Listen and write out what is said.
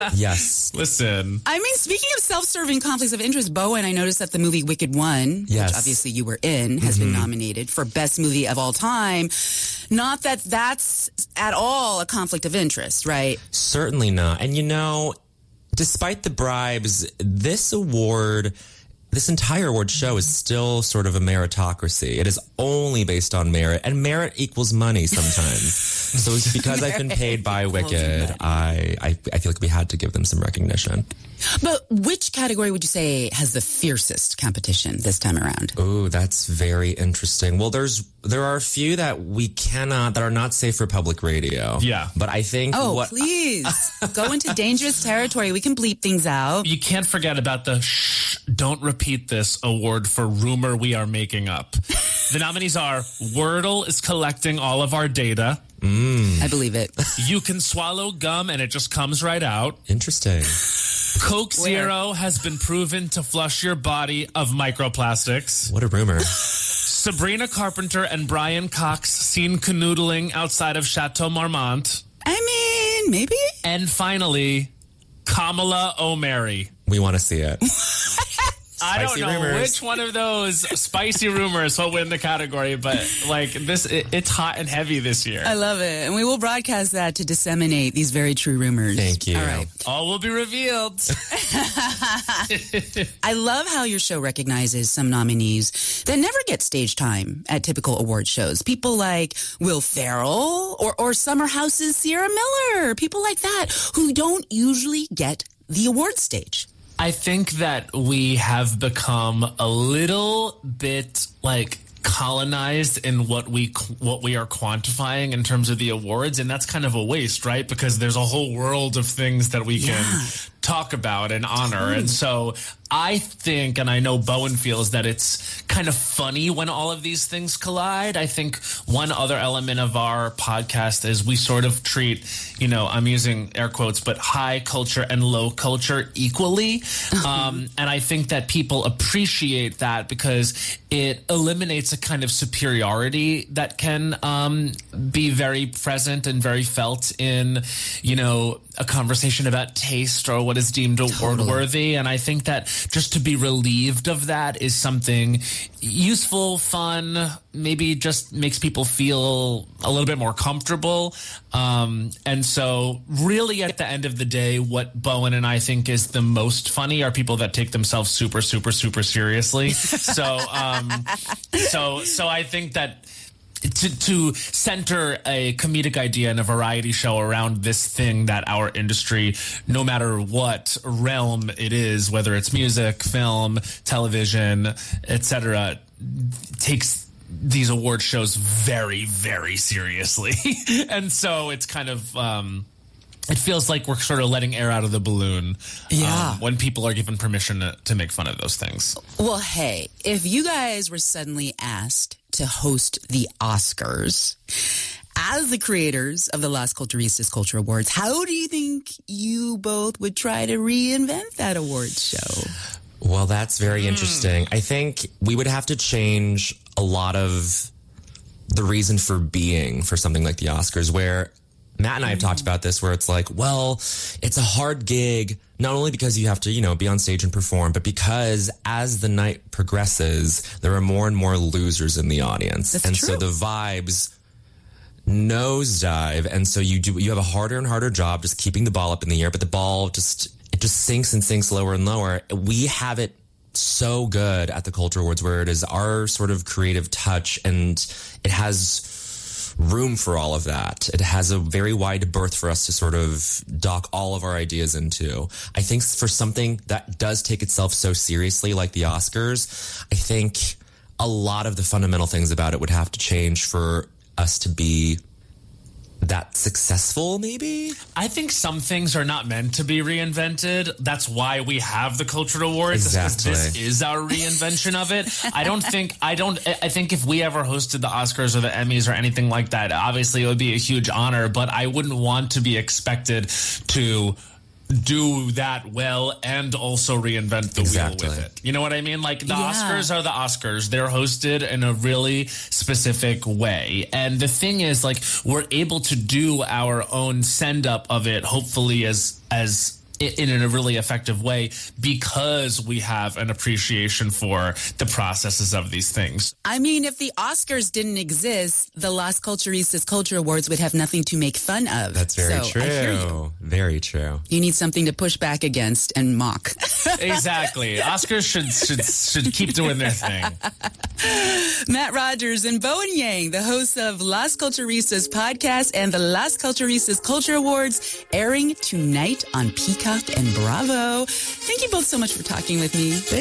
Yes. Listen. I mean, speaking of self-serving conflicts of interest, Bowen, I noticed that the movie Wicked One, Yes. which obviously you were in, has been nominated for Best Movie of All Time. Not that that's at all a conflict of interest, right? Certainly not. And despite the bribes, this entire award show is still sort of a meritocracy. It is only based on merit, and merit equals money sometimes. So it's because I've been paid by Wicked, I feel like we had to give them some recognition. But which category would you say has the fiercest competition this time around? Oh, that's very interesting. Well, there are a few that that are not safe for public radio. Yeah. But I think please go into dangerous territory. We can bleep things out. You can't forget about the don't repeat this award for rumor we are making up. The nominees are Wordle is collecting all of our data. I believe it. You can swallow gum and it just comes right out. Interesting. Coke Zero has been proven to flush your body of microplastics. What a rumor. Sabrina Carpenter and Brian Cox seen canoodling outside of Chateau Marmont. I mean, maybe. And finally, Kamala O'Mary. We want to see it. I don't know rumors. which one of those spicy rumors will win the category, but it's hot and heavy this year. I love it. And we will broadcast that to disseminate these very true rumors. Thank you. All right. All will be revealed. I love how your show recognizes some nominees that never get stage time at typical award shows. People like Will Ferrell or Summer House's Sierra Miller. People like that who don't usually get the award stage. I think that we have become a little bit colonized in what we are quantifying in terms of the awards, and that's kind of a waste, right? Because there's a whole world of things that we can talk about and honor. And so I think, and I know Bowen feels that it's kind of funny when all of these things collide. I think one other element of our podcast is we sort of treat, I'm using air quotes, but high culture and low culture equally. And I think that people appreciate that because it eliminates a kind of superiority that can be very present and very felt in, a conversation about taste or what is deemed award worthy. And I think that just to be relieved of that is something useful, fun, maybe just makes people feel a little bit more comfortable. And so really at the end of the day, what Bowen and I think is the most funny are people that take themselves super, super, super seriously. So I think that to center a comedic idea in a variety show around this thing that our industry, no matter what realm it is, whether it's music, film, television, etc., takes these award shows very, very seriously. And so it's kind of it feels like we're sort of letting air out of the balloon when people are given permission to make fun of those things. Well, hey, if you guys were suddenly asked to host the Oscars as the creators of the Las Culturistas Culture Awards, how do you think you both would try to reinvent that award show? Well, that's very interesting. I think we would have to change a lot of the reason for being for something like the Oscars, where Matt and I have talked about this, where it's like, well, it's a hard gig, not only because you have to, be on stage and perform, but because as the night progresses, there are more and more losers in the audience. That's and true. So the vibes nosedive. And so you have a harder and harder job just keeping the ball up in the air, but the ball just sinks and sinks lower and lower. We have it so good at the Culture Awards where it is our sort of creative touch, and it has room for all of that. It has a very wide berth for us to sort of dock all of our ideas into. I think for something that does take itself so seriously like the Oscars, I think a lot of the fundamental things about it would have to change for us to be that successful, maybe? I think some things are not meant to be reinvented. That's why we have the Culture Awards. Exactly. This is our reinvention of it. I think if we ever hosted the Oscars or the Emmys or anything like that, obviously it would be a huge honor, but I wouldn't want to be expected to do that well and also reinvent the wheel with it. You know what I mean? Like the Oscars are the Oscars. They're hosted in a really specific way. And the thing is, like, we're able to do our own send up of it, hopefully as in a really effective way because we have an appreciation for the processes of these things. I mean, if the Oscars didn't exist, the Las Culturistas Culture Awards would have nothing to make fun of. That's very So, I hear you. true. Very true. You need something to push back against and mock. Exactly. Oscars should keep doing their thing. Matt Rogers and Bowen Yang, the hosts of Las Culturistas podcast and the Las Culturistas Culture Awards, airing tonight on Peacock and Bravo. Thank you both so much for talking with me.